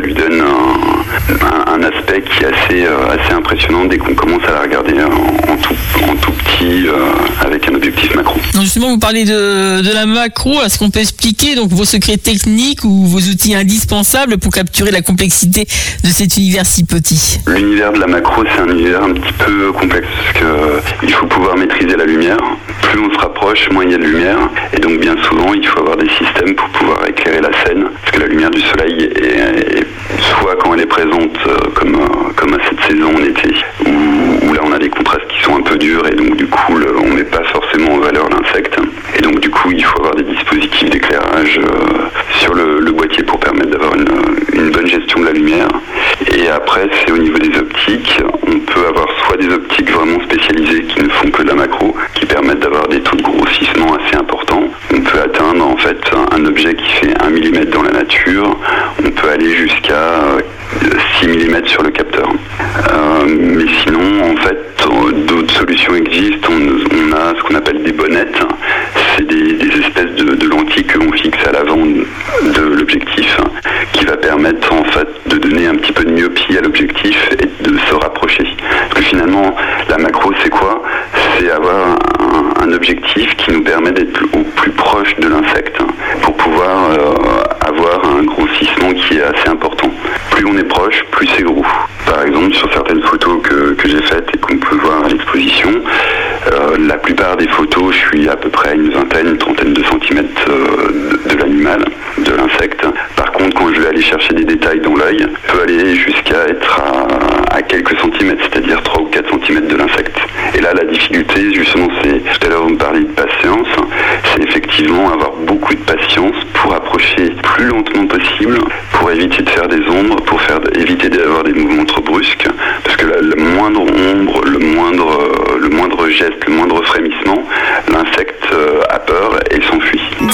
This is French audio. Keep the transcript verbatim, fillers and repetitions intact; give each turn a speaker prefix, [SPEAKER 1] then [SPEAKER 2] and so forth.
[SPEAKER 1] lui donne un, un, un aspect qui est assez, euh, assez impressionnant dès qu'on commence à la regarder en, en, tout, en tout petit euh, avec un objectif macro.
[SPEAKER 2] Donc justement, vous parlez de, de la macro. Est-ce qu'on peut expliquer donc vos secrets techniques ou vos outils indispensables pour capturer la complexité de cet univers si petit?
[SPEAKER 1] L'univers de la macro, c'est un univers un petit peu complexe parce que euh, il faut pouvoir maîtriser la lumière. Plus on se rapproche, moins il y a de lumière. Et donc bien souvent, il faut avoir des systèmes pour pouvoir éclairer la scène. Parce que la lumière du soleil est, est soit quand elle est présente, euh, comme, euh, comme à cette saison en été, où, où là on a des contrastes qui sont un peu durs et donc du coup le, on met pas forcément en valeur l'insecte. Et donc du coup, il faut avoir des dispositifs d'éclairage euh, sur le, le boîtier pour permettre d'avoir une, une bonne gestion de la lumière. Et après, c'est au niveau des optiques. On peut avoir soit des optiques vraiment spécialisées qui ne font que de la macro, qui permettent d'avoir des taux de grossissement assez importants. On peut atteindre en fait un objet qui fait un millimètre dans la nature. On peut aller jusqu'à six millimètres sur le capteur. Euh, mais sinon, en fait, d'autres solutions existent. On, on a ce qu'on appelle des bonnettes. C'est des, des espèces de, de lentilles que l'on fixe à l'avant de l'objectif, qui va permettre en fait de donner un petit peu de myopie à l'objectif et de se rapprocher. Parce que finalement, la macro, c'est quoi? C'est avoir un, un objectif qui nous permet d'être au plus proche de l'insecte pour pouvoir euh, avoir un grossissement qui est assez important. Plus on est proche, plus c'est gros. Par exemple, sur certaines photos que, que j'ai faites et qu'on peut voir à l'exposition, euh, la plupart des photos, je suis à peu près à une vingtaine, une trentaine de centimètres euh, de, de l'animal, de l'insecte. Par contre, quand je vais aller chercher des détails dans l'œil, je peux aller jusqu'à être à, à quelques centimètres, c'est-à-dire trois ou quatre centimètres de l'insecte. Et là, la difficulté, justement, c'est, tout à l'heure, vous me parliez de patience, c'est effectivement avoir beaucoup de patience pour approcher plus lentement possible, pour éviter de faire des ombres, pour faire, éviter d'avoir des mouvements trop brusques, parce que la, la moindre ombre, le moindre, le moindre geste, le moindre frémissement